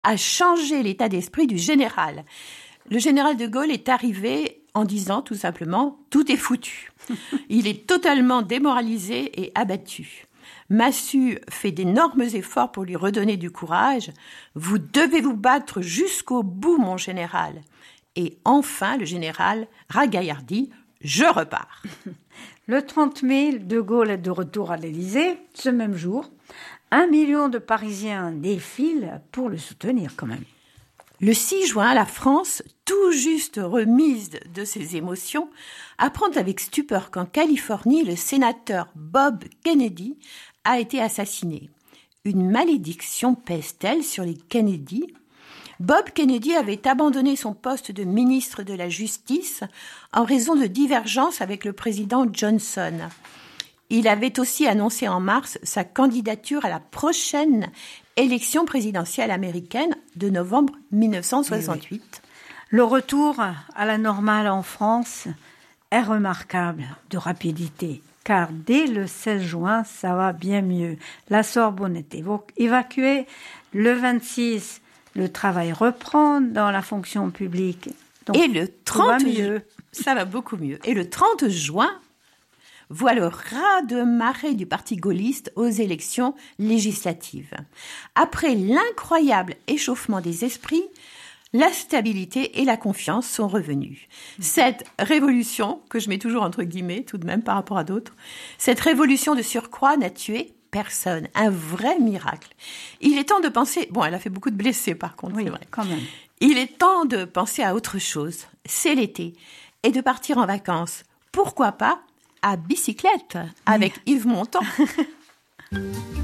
a changé l'état d'esprit du général. Le général de Gaulle est arrivé en disant tout simplement « tout est foutu ». Il est totalement démoralisé et abattu. Massu fait d'énormes efforts pour lui redonner du courage. « Vous devez vous battre jusqu'au bout, mon général ». Et enfin, le général ragaillardit « je repars ». Le 30 mai, De Gaulle est de retour à l'Élysée. Ce même jour, 1 million de Parisiens défilent pour le soutenir quand même. Le 6 juin, la France, tout juste remise de ses émotions, apprend avec stupeur qu'en Californie, le sénateur Bob Kennedy a été assassiné. Une malédiction pèse-t-elle sur les Kennedy ? Bob Kennedy avait abandonné son poste de ministre de la Justice en raison de divergences avec le président Johnson. Il avait aussi annoncé en mars sa candidature à la prochaine élection présidentielle américaine de novembre 1968. Oui. Le retour à la normale en France est remarquable de rapidité, car dès le 16 juin, ça va bien mieux. La Sorbonne est évacuée. Le 26, le travail reprend dans la fonction publique. Donc, et le 30 juin, ça va beaucoup mieux. Et le 30 juin, voit le raz-de-marée du parti gaulliste aux élections législatives. Après l'incroyable échauffement des esprits, la stabilité et la confiance sont revenues. Cette révolution, que je mets toujours entre guillemets tout de même par rapport à d'autres, cette révolution de surcroît n'a tué personne. Un vrai miracle. Il est temps de penser... Bon, elle a fait beaucoup de blessés par contre, oui, c'est vrai. Quand même. Il est temps de penser à autre chose. C'est l'été. Et de partir en vacances. Pourquoi pas à bicyclette avec Yves Montand.